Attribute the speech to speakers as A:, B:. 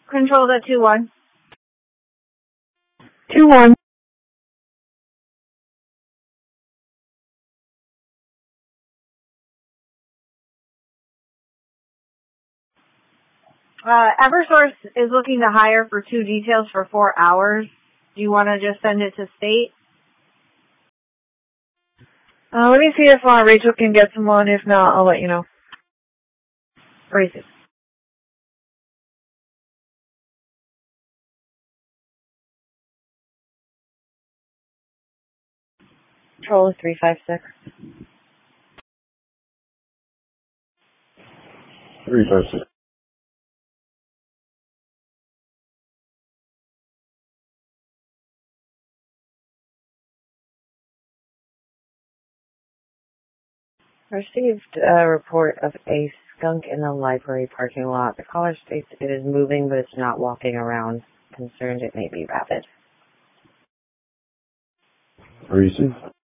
A: Controls at 2-1.
B: 2-1.
A: Eversource is looking to hire for 2 details for 4 hours. Do you want to just send it to state?
B: Let me see if Rachel can get someone. If not, I'll let you know.
A: Racist.
B: Control is 356.
C: 356.
B: Received a report of a skunk in the library parking lot. The caller states it is moving, but it's not walking around. Concerned it may be rabid.
C: Received.